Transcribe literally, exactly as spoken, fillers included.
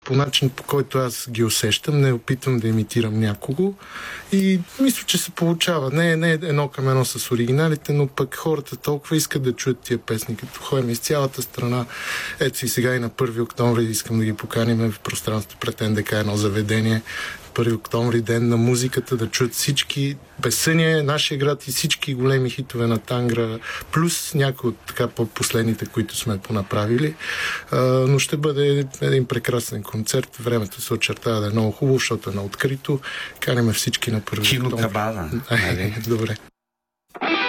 по начин, по който аз ги усещам, не опитвам да имитирам някого и мисля, че се получава. Не, не едно към едно с оригиналите, но пък хората толкова искат да чуят тия песни, като ходим из цялата страна. Ето си сега и на първи октомври искам да ги поканим в пространството пред Н Д К, едно заведение. първи октомври, ден на музиката, да чуят всички Безсъние, нашия град и всички големи хитове на Тангра, плюс някои от така по-последните, които сме понаправили. А, но ще бъде един прекрасен концерт. Времето се очертава да е много хубаво, защото е на открито. Канеме всички на първи октомври. Кинокабана. Добре.